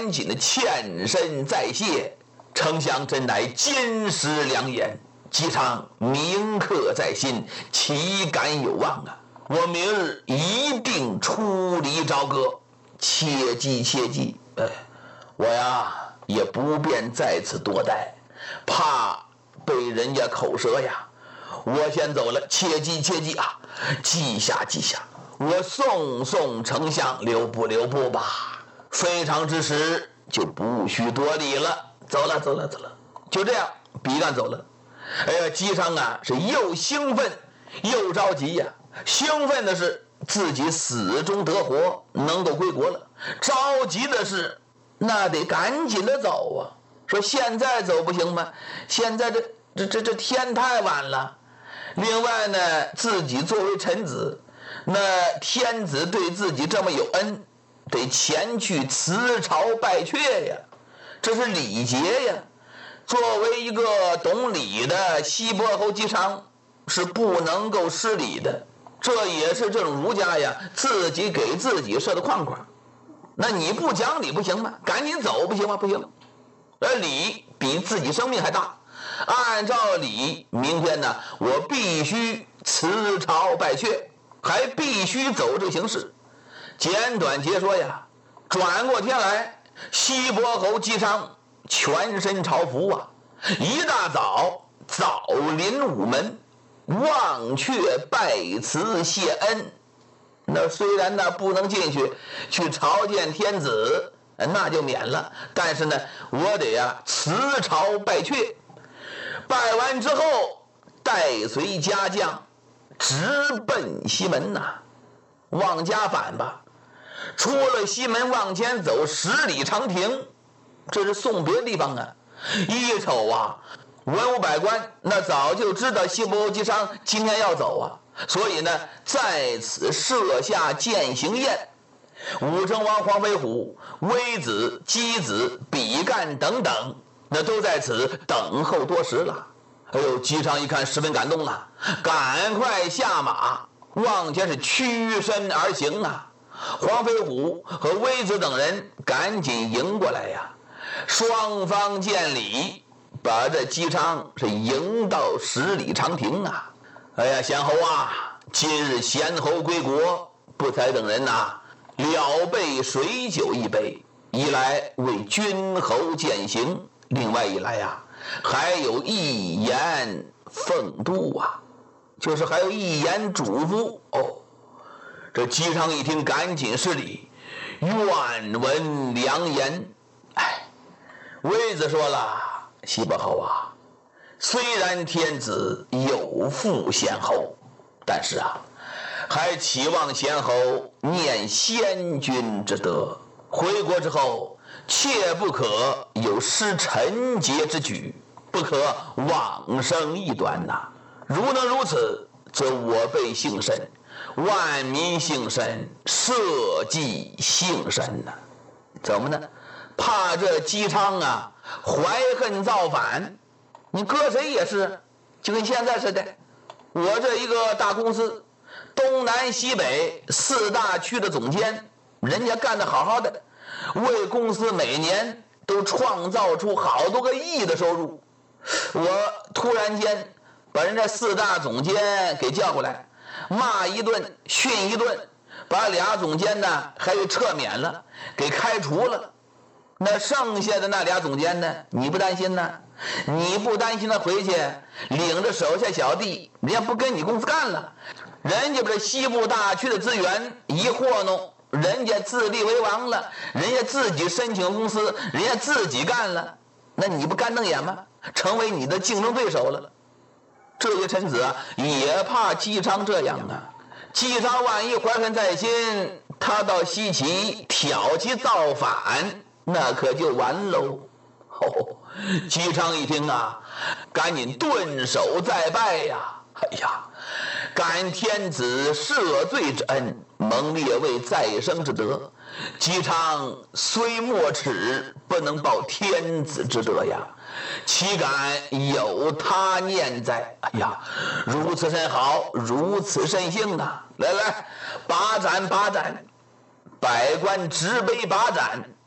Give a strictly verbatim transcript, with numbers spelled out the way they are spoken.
赶紧的欠身再谢。丞相真乃金石良言，姬昌铭刻在心，岂敢有忘啊！我明日一定出离朝歌，切记切记。哎，我呀也不便在此多待，怕被人家口舌呀。我先走了，切记切记啊！记下记下，我送送丞相留步留步吧。非常之时就不需多礼了。走了走了走了，就这样，比干走了。哎呀，姬昌啊是又兴奋又着急呀、啊。兴奋的是自己死中得活，能够归国了；着急的是那得赶紧的走啊。说现在走不行吗？现在这这这这天太晚了。另外呢，自己作为臣子，那天子对自己这么有恩，得前去辞朝拜阙呀。这是礼节呀。作为一个懂礼的西伯侯姬昌是不能够失礼的，这也是这种儒家呀自己给自己设的框框。那你不讲理不行吗？赶紧走不行吗？不行。而礼比自己生命还大，按照礼，明天呢我必须辞朝拜阙，还必须走这个形式。简短截说呀，转过天来，西伯侯姬昌全身朝服啊，一大早早临午门，望阙拜辞谢恩。那虽然呢不能进去去朝见天子，那就免了，但是呢我得呀、啊、辞朝拜阙。拜完之后，带随家将直奔西门呐、啊，往家返吧。出了西门往前走十里长亭，这是送别的地方啊。一瞅啊，文武百官那早就知道西伯侯姬昌今天要走啊，所以呢在此设下饯行宴。武成王黄飞虎、微子、箕子、比干等等，那都在此等候多时了。哎呦，姬昌一看十分感动了，赶快下马往前是屈身而行啊。黄飞虎和微子等人赶紧迎过来呀，双方见礼，把这姬昌是迎到十里长亭啊。哎呀，贤侯啊，今日贤侯归国，不才等人呐、啊，了备水酒一杯，一来为君侯饯行，另外一来呀、啊，还有一言奉度啊，就是还有一言嘱咐哦。这姬昌一听，赶紧施礼，愿闻良言。哎，微子说了，西伯侯啊，虽然天子有负先侯，但是啊，还期望先侯念先君之德，回国之后切不可有失臣节之举，不可妄生异端呐、啊。如能如此，则我辈幸甚，万民幸甚，社稷幸甚呐、啊。怎么呢？怕这姬昌啊怀恨造反。你搁谁也是，就跟现在似的，我这一个大公司，东南西北四大区的总监，人家干得好好的，为公司每年都创造出好多个亿的收入。我突然间把人家四大总监给叫过来，骂一顿训一顿，把俩总监呢还给撤免了，给开除了。那剩下的那俩总监呢，你不担心呢？你不担心他回去领着手下小弟，人家不跟你公司干了，人家把这西部大区的资源一和弄，人家自立为王了，人家自己申请公司，人家自己干了，那你不干瞪眼吗？成为你的竞争对手了。这些臣子啊，也怕姬昌这样啊。姬昌万一怀恨在心，他到西岐挑起造反，那可就完喽。哦，姬昌一听啊，赶紧顿首再拜呀！哎呀，感天子赦罪之恩，蒙列位再生之德。姬昌虽莫齿，不能报天子之德呀，岂敢有他念在？哎呀，如此甚好，如此甚幸啊！来来，把盏把盏，百官执杯把盏。